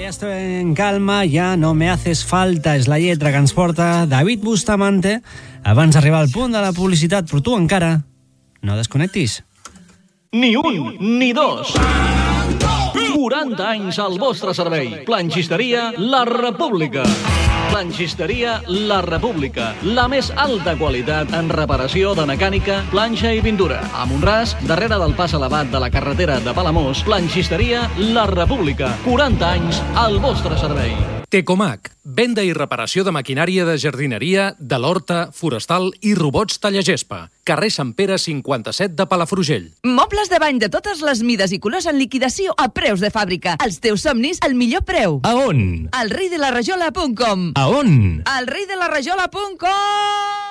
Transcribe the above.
Ja estoy en calma, ja no me haces falta, és la lletra que ens porta David Bustamante abans d'arribar al punt de la publicitat, però tu encara no desconnectis. Ni un, ni dos. 40 anys al vostre servei. Planxisteria La República. Planxisteria La República. La més alta qualitat en reparació de mecànica, planxa i pintura. A Mont-ras, darrere del pas elevat de la carretera de Palamós, Planxisteria La República. 40 anys al vostre servei. Tecomac, venda i reparació de maquinària de jardineria, de l'horta, forestal i robots tallagespa. Carrer Sant Pere 57 de Palafrugell. Mobles de bany de totes les mides i colors en liquidació a preus de fàbrica. Els teus somnis al millor preu. A on? Al reidelarejola.com. A on? Al reidelarejola.com.